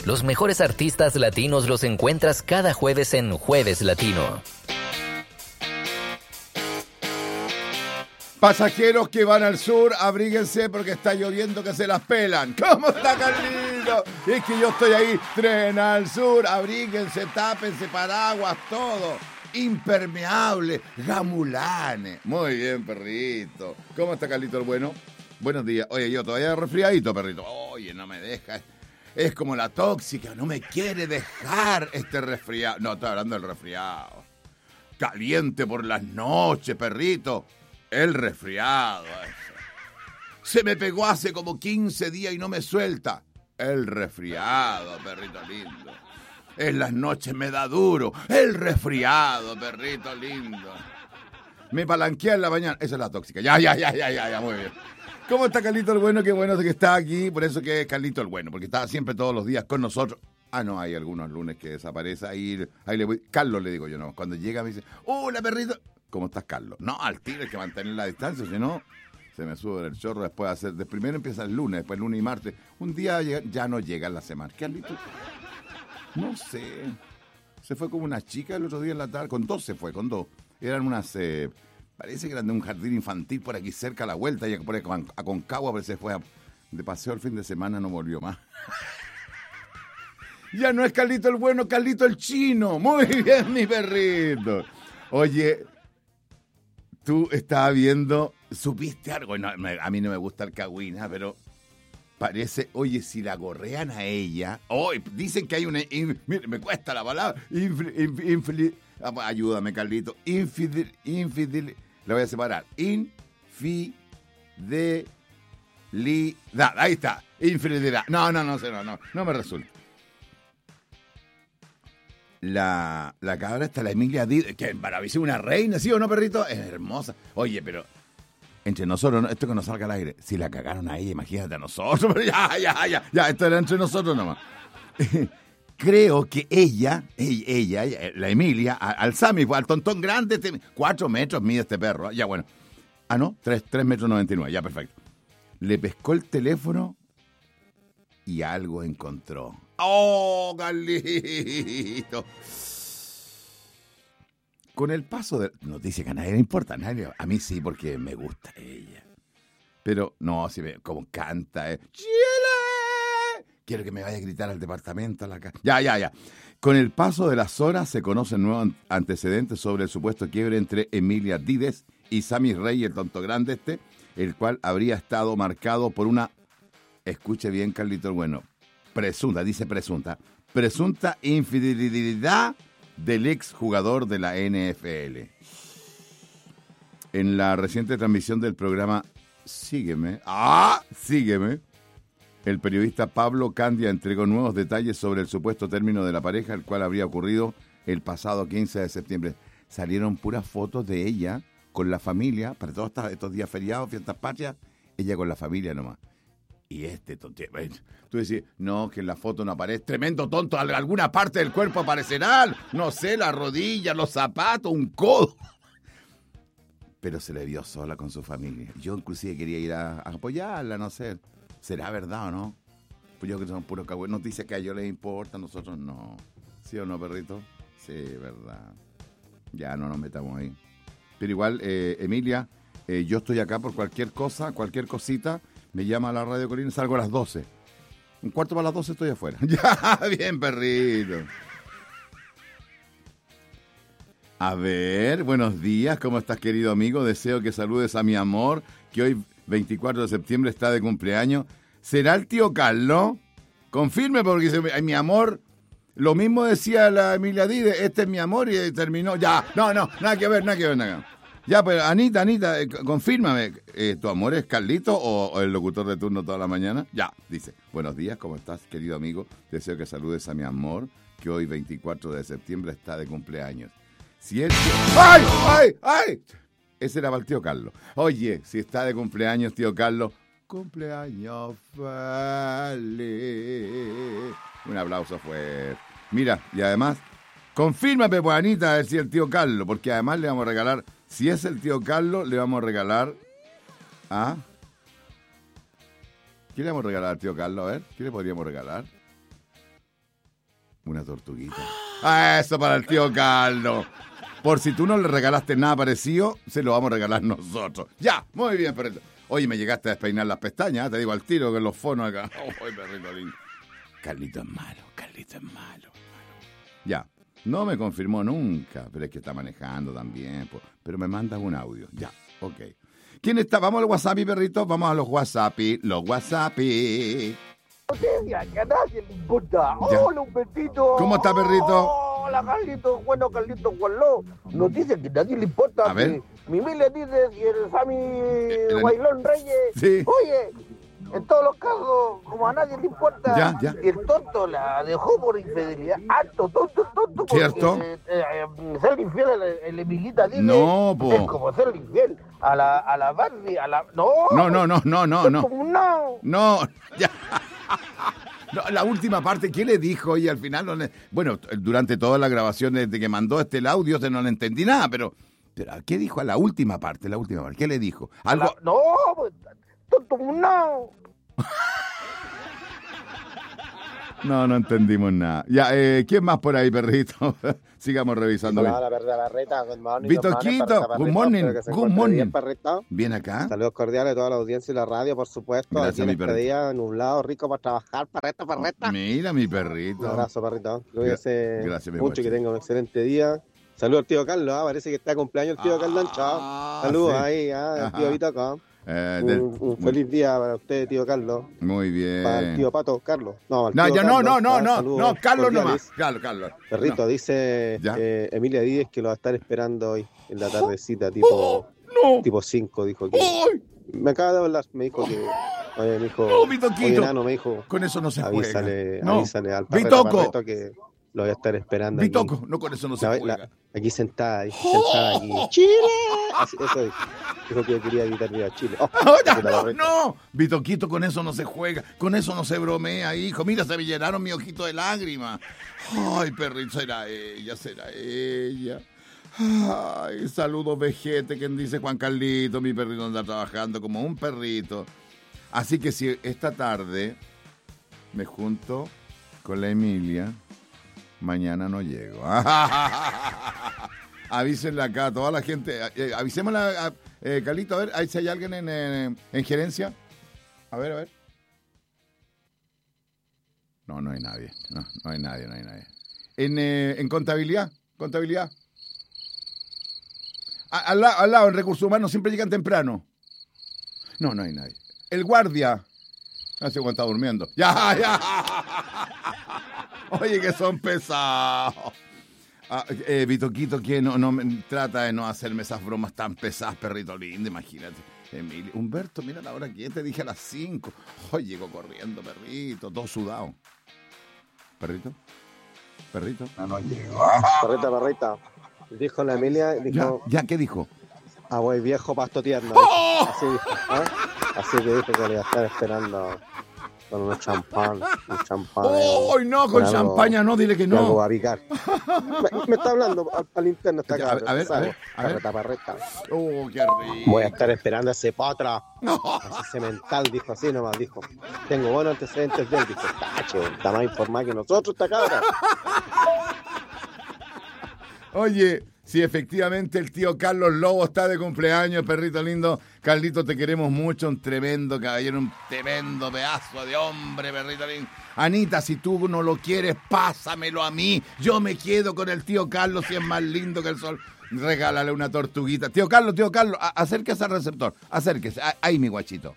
Los mejores artistas latinos los encuentras cada jueves en Jueves Latino. Pasajeros que van al sur, abríguense porque está lloviendo que se las pelan. ¿Cómo está, Carlito? Es que yo estoy ahí. Tren al sur, abríguense, tápense, paraguas, todo. Impermeable, gamulanes. Muy bien, perrito. ¿Cómo está, Carlito el bueno? Buenos días. Oye, yo todavía resfriadito, perrito. Oye, no me deja. Es como la tóxica, no me quiere dejar este resfriado. No, estoy hablando del resfriado. Caliente por las noches, perrito. El resfriado. Se me pegó hace como 15 días y no me suelta. El resfriado, perrito lindo. En las noches me da duro. El resfriado, perrito lindo. Me palanquea en la mañana. Esa es la tóxica. Ya, muy bien. ¿Cómo está Carlito el bueno? Qué bueno que está aquí. Por eso que es Carlito el bueno, porque está siempre todos los días con nosotros. Ah, no, hay algunos lunes que desaparece. Ahí le voy. Carlos le digo yo, no. Cuando llega me dice, hola, perrito. ¿Cómo estás, Carlos? No, al tiro hay que mantener la distancia, si no, se me sube el chorro después de hacer. Primero empieza el lunes, después lunes y martes. Un día ya no llega en la semana. Carlito, no sé. Se fue como una chica el otro día en la tarde. Con dos se fue, con dos. Eran unas, parece que eran de un jardín infantil por aquí cerca a la vuelta. Y por a Concagua, pero se fue de paseo el fin de semana, no volvió más. Ya no es Carlito el bueno, Carlito el chino. Muy bien, mi perrito. Oye, tú estabas viendo, ¿supiste algo? No, a mí no me gusta el cagüina, pero parece, oye, si la gorrean a ella, dicen que hay una, mire, me cuesta la palabra, ayúdame, Carlito, infidel, la voy a separar, infidelidad, ahí está, infidelidad, no me resulta. La cabra está, la Emilia Díaz, que maravilla, una reina, ¿sí o no, perrito? Es hermosa. Oye, pero entre nosotros, ¿no? Esto que nos salga al aire, si la cagaron a ella, imagínate a nosotros, pero ya, esto era entre nosotros nomás. Creo que ella, la Emilia, al Sammy, al tontón grande, 4 metros mide este perro, ya bueno. Ah, no, 3 metros 99, ya perfecto. Le pescó el teléfono y algo encontró. ¡Oh, Carlito! Con el paso de... Nos dice que a nadie le importa, a mí sí, porque me gusta ella. Pero, no, si me, como canta, ¡Chile! Quiero que me vaya a gritar al departamento, a la casa. Ya. Con el paso de las horas se conocen nuevos antecedentes sobre el supuesto quiebre entre Emilia Díez y Sammy Rey, el tonto grande el cual habría estado marcado por una... Escuche bien, Carlito el bueno. Presunta infidelidad del ex jugador de la NFL. En la reciente transmisión del programa Sígueme, el periodista Pablo Candia entregó nuevos detalles sobre el supuesto término de la pareja, el cual habría ocurrido el pasado 15 de septiembre. Salieron puras fotos de ella con la familia, para todos estos días feriados, fiestas patrias, ella con la familia nomás. Y tú decís, no, que en la foto no aparece. Tremendo tonto, alguna parte del cuerpo aparecerá. No sé, la rodilla, los zapatos, un codo. Pero se le vio sola con su familia. Yo inclusive quería ir a apoyarla, no sé. ¿Será verdad o no? Pues yo creo que son puros cagüenos. Noticias que a ellos les importa, a nosotros no. ¿Sí o no, perrito? Sí, verdad. Ya no nos metamos ahí. Pero igual, Emilia, yo estoy acá por cualquier cosa, cualquier cosita. Me llama a la Radio Colina, salgo a las 12. 11:45 estoy afuera. Ya, bien, perrito. A ver, buenos días, ¿cómo estás, querido amigo? Deseo que saludes a mi amor, que hoy, 24 de septiembre, está de cumpleaños. ¿Será el tío Carlos? Confirme, porque dice, mi amor, lo mismo decía la Emilia Díez, este es mi amor, y terminó. Ya, no, nada que ver. Ya, pues, Anita, confírmame, ¿tu amor es Carlito o el locutor de turno toda la mañana? Ya, dice, buenos días, ¿cómo estás, querido amigo? Deseo que saludes a mi amor, que hoy, 24 de septiembre, está de cumpleaños. Si él... ¡Ay! Ese era para el tío Carlos. Oye, si está de cumpleaños, tío Carlos, cumpleaños feliz. Un aplauso fuerte. Mira, y además, confírmame, pues, Anita, a ver si es el tío Carlos, porque además le vamos a regalar... Si es el tío Carlos, le vamos a regalar a... ¿Qué le vamos a regalar al tío Carlos? A ver, ¿qué le podríamos regalar? Una tortuguita. Eso para el tío Carlos. Por si tú no le regalaste nada parecido, se lo vamos a regalar nosotros. Ya, muy bien, perrito. Oye, me llegaste a despeinar las pestañas, te digo al tiro que los fonos acá. Ay, perrito lindo. Carlito es malo, Carlito es malo. Ya, no me confirmó nunca, pero es que está manejando también. Pero me mandas un audio. Ya, ok. ¿Quién está? Vamos al WhatsApp, perrito. Vamos a los WhatsApp. Los WhatsApp. Que a nadie le importa. Ya. Hola, un besito. ¿Cómo está, perrito? Hola, Carlito. Bueno, Carlito, Gualó. Nos dice que a nadie le importa. A ver. Mimi le dices y el Sammy Guailón Reyes. Sí. Oye, en todos los casos, como a nadie le importa, Ya. el tonto la dejó por infidelidad. Alto, tonto. ¿Cierto? Ser infiel a la Emilita dice. No, po. Es como ser infiel a la Barbie, a la. No. No, ya. No, la última parte, ¿qué le dijo? Y al final, bueno, durante toda la grabación desde que mandó el audio, no le entendí nada, pero ¿qué dijo a la última parte? ¿Qué le dijo? Algo. No, tonto, no. No entendimos nada. Ya, ¿quién más por ahí, perrito? Sigamos revisando. Hola, Barreta, good morning. Vitoquito, good morning. Bien acá. Saludos cordiales a toda la audiencia y la radio, por supuesto. Gracias, aquí en mi este perrito. día nublado, rico para trabajar, Parreta. Mira, mi perrito. Un abrazo, Parrita. Cuídese Gracias, mi mucho, guacho. que tenga un excelente día. Saludos al tío Carlos, parece que está de cumpleaños el tío Carlos. Chao. Saludos sí. ahí, el tío Vitoco. Un Muy- feliz día para usted, tío Carlos. Muy bien. Para el tío Pato, Carlos. No, al No, tío ya Carlos, no, Carlos cordiales. nomás. Carlos. Perrito, No. dice Ya. Emilia Díez que lo va a estar esperando hoy en la tardecita, tipo No. tipo 5, dijo que. ¡Ay! Me acaba de hablar, me dijo que. Oye, me dijo. No, Vitoquito. Oye, enano, me dijo. Con eso no se Avísale, juega. No. avísale al Vitoco. Parreto que lo voy a estar esperando. aquí. Vitoco, no, con eso no se juega. Aquí sentada aquí. ¡Chile! Eso dijo. Dijo que quería evitar ir a Chile. Oh, No, Vitoquito, con eso no se juega, con eso no se bromea, hijo. Mira, se me llenaron mi ojito de lágrimas. Ay, perrito, será ella. Ay, saludos, vejete, quien dice Juan Carlito, mi perrito anda trabajando como un perrito. Así que si esta tarde me junto con la Emilia, mañana no llego. Avísenle acá a toda la gente, avisémosle a Carlito, a ver, ahí si hay alguien en gerencia. A ver. No hay nadie. No hay nadie. En contabilidad. Al lado, en recursos humanos, siempre llegan temprano. No hay nadie. El guardia. No sé cuánto está durmiendo. Ya. Oye, que son pesados. Vitoquito, que no me trata de no hacerme esas bromas tan pesadas, perrito lindo, imagínate. Emilio, Humberto, mira la hora que te dije a las 5. Hoy llegó corriendo, perrito, todo sudado. ¿Perrito? No llegó. Parrita. Dijo la Emilia, dijo. Ya, ¿qué dijo? Voy viejo pasto tierno. ¡Oh! Así dijo. Así que dijo que le iba a estar esperando con un champán. ¡Oh, no! Con champaña no, dile que Algo no. va a picar. me está hablando al interno esta Ya, cabra. a ver. Parreta. ¡Oh, qué rico! Voy a estar esperando a ese potra. Así semental, dijo así nomás, dijo. Tengo buenos antecedentes de él, dijo. Tacho, está más informada que nosotros esta cabra. Oye, si efectivamente el tío Carlos Lobo está de cumpleaños, perrito lindo, Carlito, te queremos mucho, un tremendo caballero, un tremendo pedazo de hombre, perrito lindo. Anita, si tú no lo quieres, pásamelo a mí. Yo me quedo con el tío Carlos, si es más lindo que el sol. Regálale una tortuguita. Tío Carlos, acérquese al receptor. Acérquese. Ahí, mi guachito.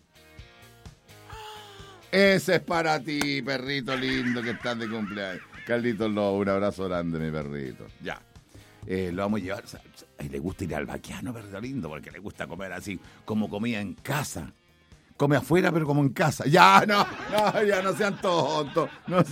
Ese es para ti, perrito lindo, que estás de cumpleaños. Carlitos Lobo, un abrazo grande, mi perrito. Ya. Lo vamos a llevar. A él le gusta ir al vaquiano, perrito lindo, porque le gusta comer así, como comía en casa. Come afuera, pero como en casa. Ya no sean tontos.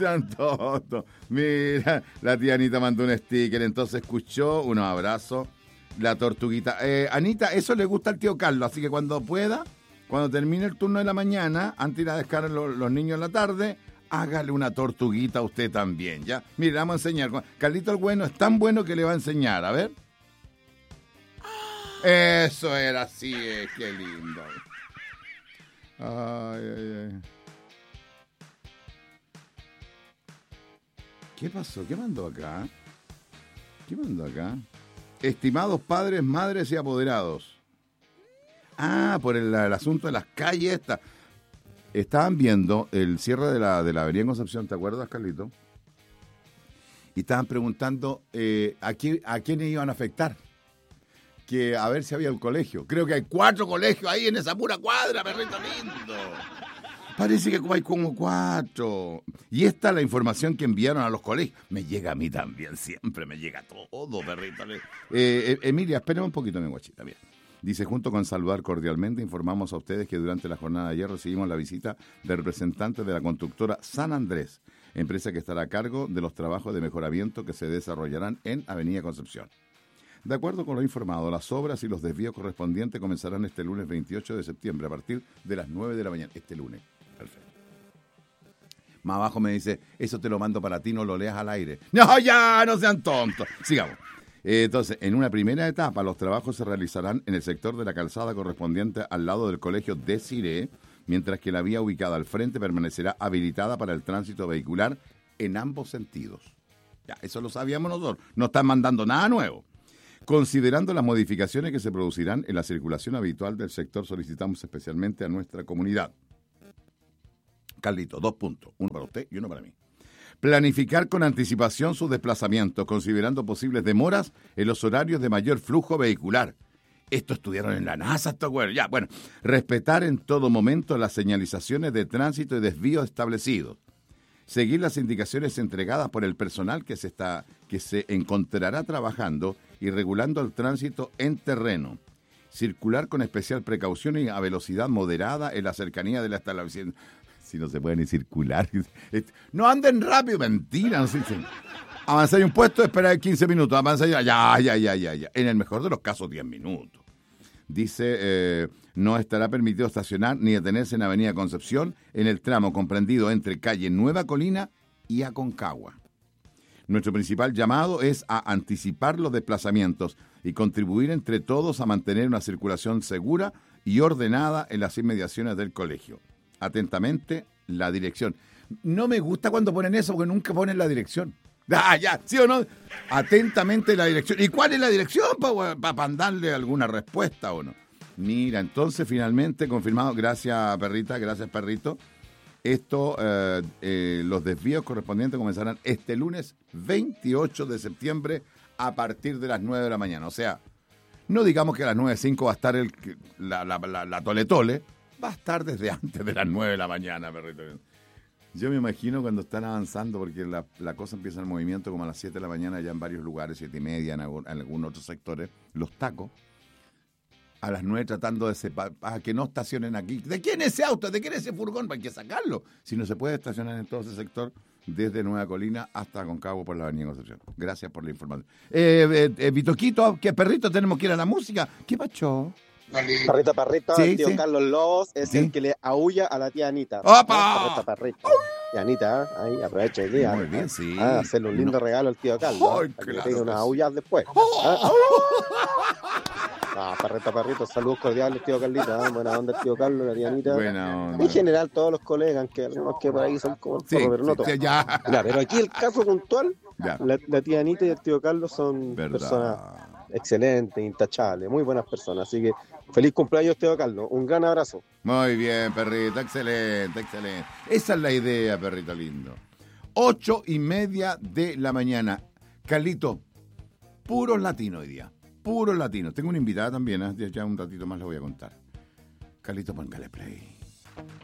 Mira, la tía Anita mandó un sticker, entonces escuchó, unos abrazos, la tortuguita. Anita, eso le gusta al tío Carlos, así que cuando pueda, cuando termine el turno de la mañana, antes de ir a descargar los niños en la tarde, hágale una tortuguita a usted también, ¿ya? Mire, le vamos a enseñar. Carlito el bueno es tan bueno que le va a enseñar, a ver. Eso era así, qué lindo. Ay. ¿Qué pasó? ¿Qué mandó acá? Estimados padres, madres y apoderados. Por el asunto de las calles esta. Estaban viendo el cierre de la avenida Concepción, ¿te acuerdas, Carlito? Y estaban preguntando a quiénes iban a afectar. Que a ver si había un colegio. Creo que hay 4 colegios ahí en esa pura cuadra, perrito lindo. Parece que hay como 4. Y esta es la información que enviaron a los colegios. Me llega a mí también, siempre me llega todo, perrito. Emilia, espérame un poquito, mi guachita. Bien. Dice, junto con saludar cordialmente, informamos a ustedes que durante la jornada de ayer recibimos la visita de representantes de la constructora San Andrés, empresa que estará a cargo de los trabajos de mejoramiento que se desarrollarán en Avenida Concepción. De acuerdo con lo informado, las obras y los desvíos correspondientes comenzarán este lunes 28 de septiembre a partir de las 9 de la mañana. Este lunes. Perfecto. Más abajo me dice, eso te lo mando para ti, no lo leas al aire. No, ya, no sean tontos. Sigamos. Entonces, en una primera etapa, los trabajos se realizarán en el sector de la calzada correspondiente al lado del colegio de Siré, mientras que la vía ubicada al frente permanecerá habilitada para el tránsito vehicular en ambos sentidos. Ya, eso lo sabíamos nosotros. No están mandando nada nuevo. Considerando las modificaciones que se producirán en la circulación habitual del sector, solicitamos especialmente a nuestra comunidad. Carlito, 2 puntos. Uno para usted y uno para mí. Planificar con anticipación sus desplazamientos, considerando posibles demoras en los horarios de mayor flujo vehicular. Esto estudiaron en la NASA, estos güeyes. Ya, bueno. Respetar en todo momento las señalizaciones de tránsito y desvíos establecidos. Seguir las indicaciones entregadas por el personal que se encontrará trabajando y regulando el tránsito en terreno. Circular con especial precaución y a velocidad moderada en la cercanía de la establecimiento. Si no se puede ni circular. No anden rápido, mentira. No sé, sí. Avanzar un puesto, esperar 15 minutos. Avanzar ya. En el mejor de los casos, 10 minutos. Dice, no estará permitido estacionar ni detenerse en Avenida Concepción en el tramo comprendido entre calle Nueva Colina y Aconcagua. Nuestro principal llamado es a anticipar los desplazamientos y contribuir entre todos a mantener una circulación segura y ordenada en las inmediaciones del colegio. Atentamente, la dirección. No me gusta cuando ponen eso porque nunca ponen la dirección. Ya, ¿sí o no? Atentamente la dirección. ¿Y cuál es la dirección para darle alguna respuesta o no? Mira, entonces finalmente confirmado, gracias perrita, gracias perrito. Esto, los desvíos correspondientes comenzarán este lunes 28 de septiembre a partir de las 9 de la mañana. O sea, no digamos que a las 9:05 va a estar la tole-tole, va a estar desde antes de las 9 de la mañana, perrito. Yo me imagino cuando están avanzando, porque la cosa empieza en movimiento como a las 7 de la mañana ya en varios lugares, 7:30 en algunos otros sectores, los tacos, a las 9 tratando de que no estacionen aquí. ¿De quién es ese auto? ¿De quién es ese furgón? Hay que sacarlo. Si no se puede estacionar en todo ese sector, desde Nueva Colina hasta Aconcagua por la Avenida Concepción. Gracias por la información. Vitoquito, ¿qué perrito tenemos que ir a la música? ¿Qué pacho? Parrita, Sí, el tío sí. Carlos Lobos es Sí. el que le aúlla a la tía Anita. ¡Opa! Parrita. Tía Anita, ahí aprovecha el día. Muy bien, sí. Hacerle un lindo regalo al tío Carlos. Ay, Para que claro tenga que unas sí. aullas después. Parrita, saludos cordiales, tío Carlita. Buena onda el tío Carlos, la tía Anita. Buena onda. En general, todos los colegas, que algunos que por ahí son como Sí, pero no todos. sí, ya. Ya, pero aquí el caso puntual, Ya. la tía Anita y el tío Carlos son Verdad. personas excelentes, intachables, muy buenas personas. Así que feliz cumpleaños, tío Carlos. Un gran abrazo. Muy bien, perrito, excelente. Esa es la idea, perrito lindo. 8:30 de la mañana. Carlito, puros latinos hoy día. Puros latinos. Tengo una invitada también, ya un ratito más le voy a contar. Carlito, póngale play.